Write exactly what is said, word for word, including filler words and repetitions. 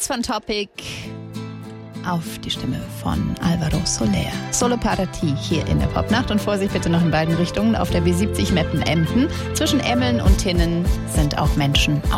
Jetzt von Topic auf die Stimme von Alvaro Soler. Solo Parati hier in der Popnacht. Und Vorsicht bitte noch in beiden Richtungen. Auf der B siebzig Meppen-Emden. Zwischen Emmeln und Tinnen sind auch Menschen